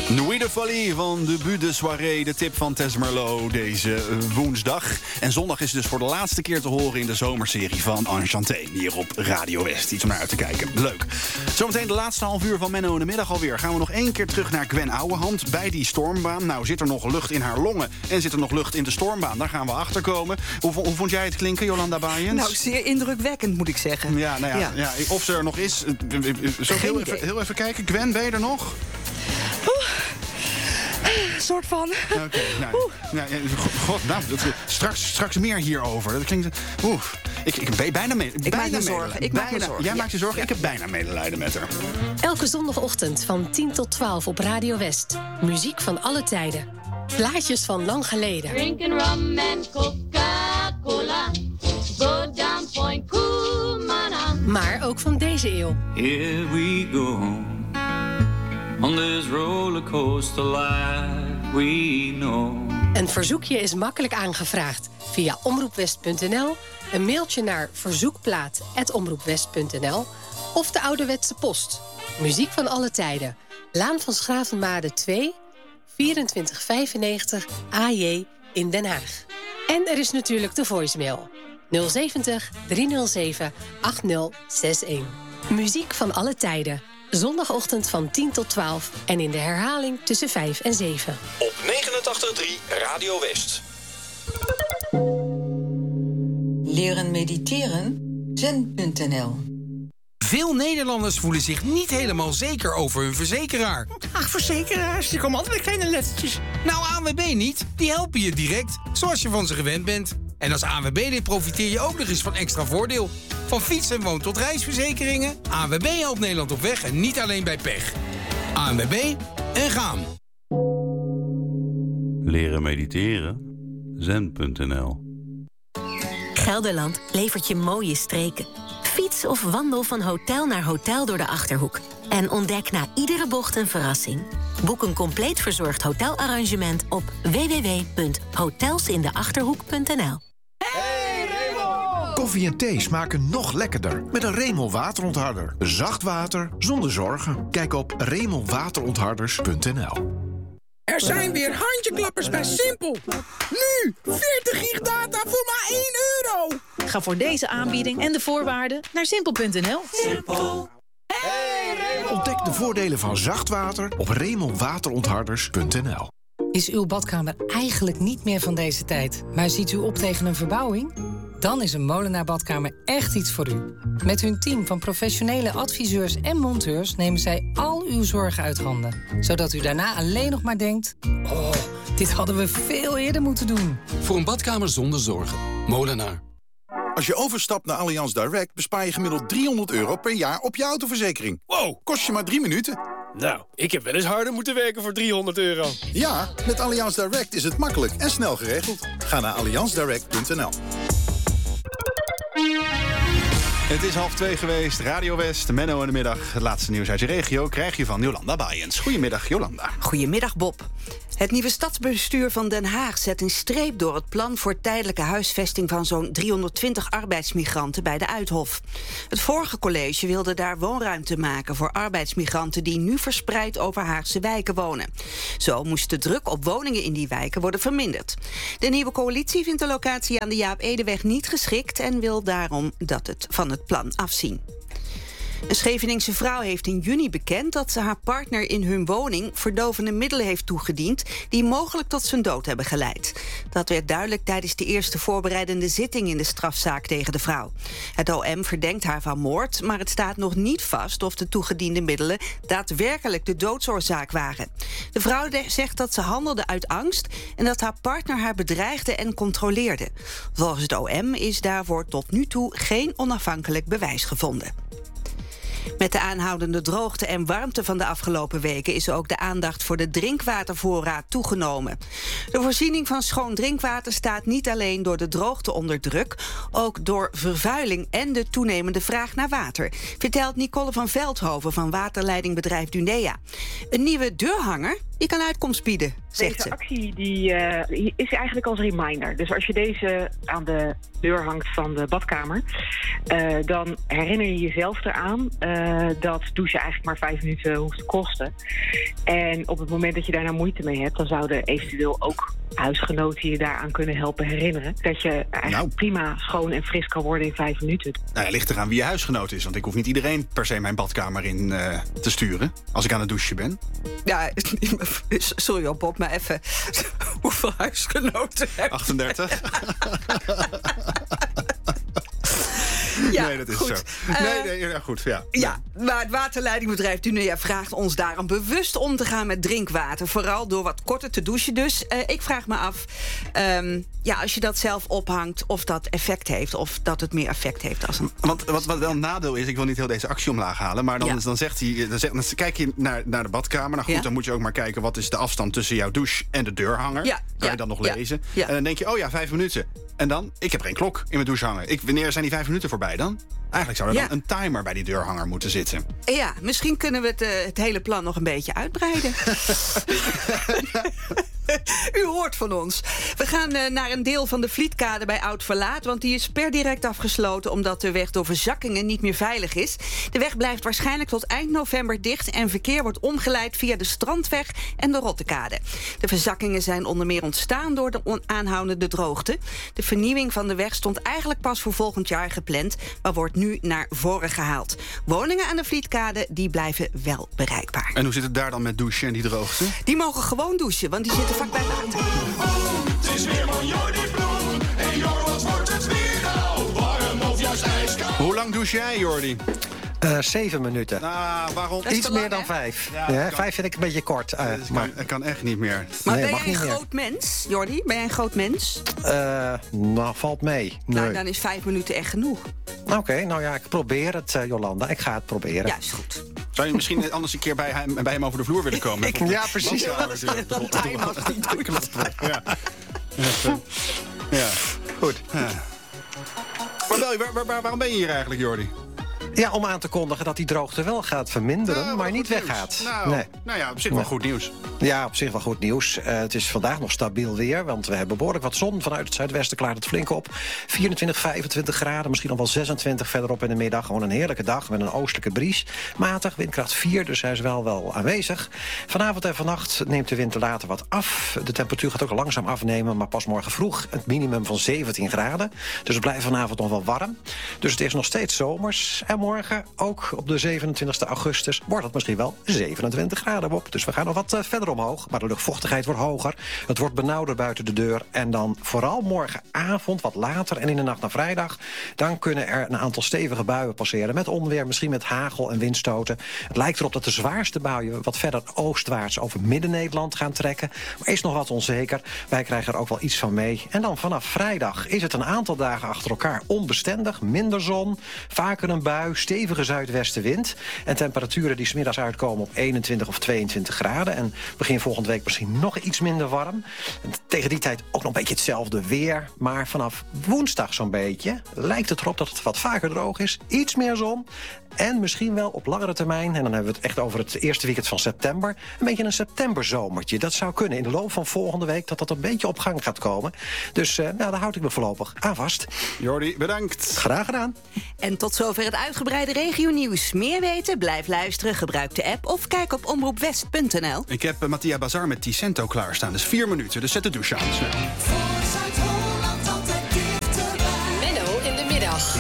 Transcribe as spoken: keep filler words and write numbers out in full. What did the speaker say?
Nuit de Folie van de But de Soirée, de tip van Tess Merlot deze woensdag. En zondag is dus voor de laatste keer te horen in de zomerserie van Enchanté, hier op Radio West. Iets om naar uit te kijken. Leuk. Zometeen de laatste half uur van Menno in de middag alweer. Gaan we nog één keer terug naar Gwen Ouwehand bij die stormbaan. Nou, zit er nog lucht in haar longen en zit er nog lucht in de stormbaan? Daar gaan we achter komen. Hoe, hoe vond jij het klinken, Jolanda Baaiens? Nou, zeer indrukwekkend, moet ik zeggen. Ja, nou ja, ja. ja of ze er nog is. Zo heel even, heel even kijken. Gwen, ben je er nog? Oeh. Soort van. Oké, okay, nou, nou, god, nou, straks, straks meer hierover. Dat klinkt. Oeh, ik, ik ben bijna mee. Ik bijna maak me zorgen. Ik maak me zorgen. Jij ja. maakt je zorgen. Ja. Ik heb bijna medelijden met haar. Elke zondagochtend van tien tot twaalf op Radio West. Muziek van alle tijden. Plaatjes van lang geleden. Drinking rum and Coca-Cola. Go down Point Kumana. Maar ook van deze eeuw. Here we go. On this rollercoaster life we know. Een verzoekje is makkelijk aangevraagd via omroepwest punt n l, een mailtje naar verzoekplaat apenstaartje omroepwest punt n l of de ouderwetse post. Muziek van alle tijden. Laan van Schravenmade twee, vierentwintig vijfennegentig A J in Den Haag. En er is natuurlijk de voicemail nul zeventig driehonderdzeven achtzig zestig. Muziek van alle tijden. Zondagochtend van tien tot twaalf en in de herhaling tussen vijf en zeven. Op negenentachtig komma drie Radio West. Leren mediteren? zen punt n l. Veel Nederlanders voelen zich niet helemaal zeker over hun verzekeraar. Ach, verzekeraars, die komen altijd met kleine lettertjes. Nou, A N W B niet. Die helpen je direct, zoals je van ze gewend bent. En als A N W B-lid profiteer je ook nog eens van extra voordeel. Van fiets- en woon- tot reisverzekeringen. A N W B helpt Nederland op weg en niet alleen bij pech. A N W B en gaan. Leren mediteren? zen punt n l. Gelderland levert je mooie streken. Fiets of wandel van hotel naar hotel door de Achterhoek. En ontdek na iedere bocht een verrassing. Boek een compleet verzorgd hotelarrangement op w w w punt hotelsindachterhoek punt n l. Koffie en thee smaken nog lekkerder met een Remel waterontharder. Zacht water zonder zorgen. Kijk op remel waterontharders punt n l. Er zijn weer handjeklappers bij Simpel. Nu, veertig gig data voor maar één euro. Ga voor deze aanbieding en de voorwaarden naar simpel punt n l. Simpel. Hey, Ontdek de voordelen van zacht water op remel waterontharders punt n l. Is uw badkamer eigenlijk niet meer van deze tijd, maar ziet u op tegen een verbouwing? Dan is een Molenaar Badkamer echt iets voor u. Met hun team van professionele adviseurs en monteurs nemen zij al uw zorgen uit handen. Zodat u daarna alleen nog maar denkt: oh, dit hadden we veel eerder moeten doen. Voor een badkamer zonder zorgen. Molenaar. Als je overstapt naar Allianz Direct bespaar je gemiddeld driehonderd euro per jaar op je autoverzekering. Wow, kost je maar drie minuten. Nou, ik heb wel eens harder moeten werken voor driehonderd euro. Ja, met Allianz Direct is het makkelijk en snel geregeld. Ga naar allianz direct punt n l. Het is half twee geweest, Radio West, Menno in de middag. Het laatste nieuws uit je regio krijg je van Jolanda Baaiens. Goedemiddag, Jolanda. Goedemiddag, Bob. Het nieuwe stadsbestuur van Den Haag zet een streep door het plan voor tijdelijke huisvesting van zo'n driehonderdtwintig arbeidsmigranten bij de Uithof. Het vorige college wilde daar woonruimte maken voor arbeidsmigranten die nu verspreid over Haagse wijken wonen. Zo moest de druk op woningen in die wijken worden verminderd. De nieuwe coalitie vindt de locatie aan de Jaap Edeweg niet geschikt en wil daarom dat het van het plan afzien. Een Scheveningse vrouw heeft in juni bekend dat ze haar partner in hun woning verdovende middelen heeft toegediend die mogelijk tot zijn dood hebben geleid. Dat werd duidelijk tijdens de eerste voorbereidende zitting in de strafzaak tegen de vrouw. Het O M verdenkt haar van moord, maar het staat nog niet vast of de toegediende middelen daadwerkelijk de doodsoorzaak waren. De vrouw zegt dat ze handelde uit angst en dat haar partner haar bedreigde en controleerde. Volgens het O M is daarvoor tot nu toe geen onafhankelijk bewijs gevonden. Met de aanhoudende droogte en warmte van de afgelopen weken is ook de aandacht voor de drinkwatervoorraad toegenomen. De voorziening van schoon drinkwater staat niet alleen door de droogte onder druk, ook door vervuiling en de toenemende vraag naar water, vertelt Nicole van Veldhoven van waterleidingbedrijf Dunea. Een nieuwe deurhanger die kan uitkomst bieden, zegt deze ze. actie die, uh, is eigenlijk als reminder. Dus als je deze aan de deur hangt van de badkamer, Uh, dan herinner je jezelf eraan uh, dat douchen eigenlijk maar vijf minuten hoeft te kosten. En op het moment dat je daar nou moeite mee hebt, dan zouden eventueel ook huisgenoten je daaraan kunnen helpen herinneren. Dat je eigenlijk nou. prima schoon en fris kan worden in vijf minuten. Nou ja, ligt eraan wie je huisgenoot is. Want ik hoef niet iedereen per se mijn badkamer in uh, te sturen. Als ik aan het douchen ben. Ja, sorry op Bob, maar even. Hoeveel huisgenoten heb je? achtendertig. Ja, nee, dat is goed. zo. Uh, nee, nee, ja, goed. Ja. ja, maar het waterleidingbedrijf Dunea vraagt ons daarom bewust om te gaan met drinkwater. Vooral door wat korter te douchen dus. Uh, ik vraag me af, um, ja, als je dat zelf ophangt, of dat effect heeft. Of dat het meer effect heeft als een... Want wat, wat wel een nadeel is, ik wil niet heel deze actie omlaag halen. Maar dan, ja. dan zegt hij, dan, zegt, dan kijk je naar, naar de badkamer. Nou goed, ja. dan moet je ook maar kijken, wat is de afstand tussen jouw douche en de deurhanger. Ja. Kan ja. je dan nog ja. lezen. Ja. En dan denk je, oh ja, vijf minuten. En dan, ik heb geen klok in mijn douche hangen. Ik, wanneer zijn die vijf minuten voorbij dan? Eigenlijk zou er ja. dan een timer bij die deurhanger moeten zitten. Ja, misschien kunnen we het, uh, het hele plan nog een beetje uitbreiden. U hoort van ons. We gaan uh, naar een deel van de Vlietkade bij Oud-Verlaat, want die is per direct afgesloten omdat de weg door verzakkingen niet meer veilig is. De weg blijft waarschijnlijk tot eind november dicht en verkeer wordt omgeleid via de Strandweg en de Rottekade. De verzakkingen zijn onder meer ontstaan door de aanhoudende droogte. De vernieuwing van de weg stond eigenlijk pas voor volgend jaar gepland, maar wordt nu naar voren gehaald. Woningen aan de Vlietkade die blijven wel bereikbaar. En hoe zit het daar dan met douchen en die droogte? Die mogen gewoon douchen, want die zitten vlak bij water. Het is weer van Jordi Bloem. En Jor, wat wordt het weer nou? Warm of juist ijskoud? Hoe lang douche jij, Jordi? Uh, zeven minuten. Nou, waarom? Iets meer dan vijf. Ja, ja, vijf vind ik een beetje kort. Uh, dat maar dat kan echt niet meer. Maar nee, ben mag jij een niet groot meer. mens, Jordi? Ben jij een groot mens? Uh, nou, valt mee. Nee. Nou, dan is vijf minuten echt genoeg. Oké, okay, nou ja, ik probeer het, uh, Jolanda. Ik ga het proberen. Ja, is goed. Zou je misschien anders een keer bij hem, bij hem over de vloer willen komen? Ik, ja, precies. Ja, dat timehouse niet doen. Ja. Ja, goed. Ja. Maar wel, waar, waar, waarom ben je hier eigenlijk, Jordi? Ja, om aan te kondigen dat die droogte wel gaat verminderen, nou, maar niet weggaat. Nou, nee. nou ja, op zich wel nee. goed nieuws. Ja, op zich wel goed nieuws. Uh, het is vandaag nog stabiel weer, want we hebben behoorlijk wat zon. Vanuit het zuidwesten klaart het flink op. vierentwintig, vijfentwintig graden, misschien nog wel zesentwintig verderop in de middag. Gewoon een heerlijke dag met een oostelijke bries. Matig, windkracht vier, dus hij is wel wel aanwezig. Vanavond en vannacht neemt de wind later wat af. De temperatuur gaat ook langzaam afnemen, maar pas morgen vroeg het minimum van zeventien graden. Dus het blijft vanavond nog wel warm. Dus het is nog steeds zomers. En morgen, ook op de zevenentwintigste augustus, wordt het misschien wel zevenentwintig graden op. Dus we gaan nog wat uh, verder omhoog. Maar de luchtvochtigheid wordt hoger. Het wordt benauwder buiten de deur. En dan vooral morgenavond, wat later en in de nacht naar vrijdag, dan kunnen er een aantal stevige buien passeren. Met onweer, misschien met hagel en windstoten. Het lijkt erop dat de zwaarste buien wat verder oostwaarts over Midden-Nederland gaan trekken. Maar is nog wat onzeker. Wij krijgen er ook wel iets van mee. En dan vanaf vrijdag is het een aantal dagen achter elkaar onbestendig. Minder zon, vaker een bui, stevige zuidwestenwind. En temperaturen die 's middags uitkomen op eenentwintig of tweeëntwintig graden. En begin volgende week misschien nog iets minder warm. En tegen die tijd ook nog een beetje hetzelfde weer. Maar vanaf woensdag zo'n beetje lijkt het erop dat het wat vaker droog is. Iets meer zon. En misschien wel op langere termijn, en dan hebben we het echt over het eerste weekend van september, een beetje een septemberzomertje. Dat zou kunnen in de loop van volgende week dat dat een beetje op gang gaat komen. Dus uh, nou, daar houd ik me voorlopig aan vast. Jordi, bedankt. Graag gedaan. En tot zover het uitgebreide regionieuws. Meer weten? Blijf luisteren, gebruik de app of kijk op omroep west punt n l. Ik heb uh, Mattia Bazar met Ticento klaarstaan. Dus vier minuten, dus zet de douche aan. Snel.